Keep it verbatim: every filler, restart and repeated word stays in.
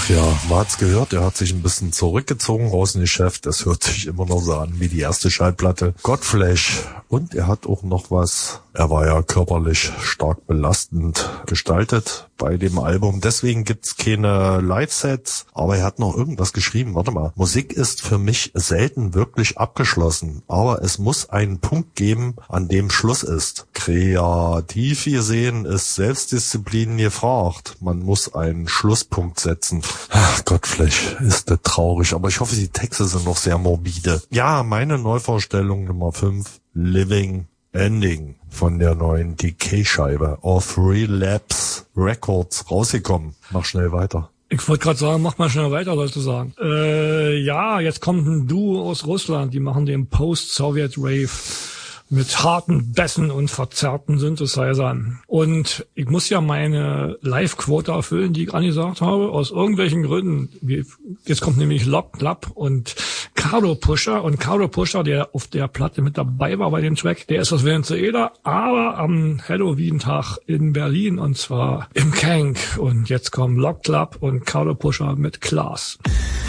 Ach ja, man hat's gehört, er hat sich ein bisschen zurückgezogen aus dem Geschäft. Das hört sich immer noch so an wie die erste Schallplatte. Godflesh. Und er hat auch noch was, er war ja körperlich stark belastend gestaltet bei dem Album. Deswegen gibt's keine Live-Sets, aber er hat noch irgendwas geschrieben. Warte mal. Musik ist für mich selten wirklich abgeschlossen, aber es muss einen Punkt geben, an dem Schluss ist. Kreativ gesehen ist Selbstdisziplin gefragt. Man muss einen Schlusspunkt setzen. Ach Gott, vielleicht ist das traurig, aber ich hoffe, die Texte sind noch sehr morbide. Ja, meine Neuvorstellung Nummer fünf, Living Ending von der neuen Decay-Scheibe auf Relapse Records rausgekommen. Mach schnell weiter. Ich wollte gerade sagen, mach mal schnell weiter, sollst du sagen. Äh, ja, jetzt kommt ein Duo aus Russland, die machen den Post-Soviet Rave mit harten Bässen und verzerrten Synthesizern. Und ich muss ja meine Live-Quote erfüllen, die ich angesagt habe, aus irgendwelchen Gründen. Jetzt kommt nämlich Lock Club und Cardo Pusher. Und Cardo Pusher, der auf der Platte mit dabei war bei dem Track, der ist aus Venezuela, aber am Halloween-Tag in Berlin, und zwar im Kank. Und jetzt kommen Lock Club und Cardo Pusher mit Class.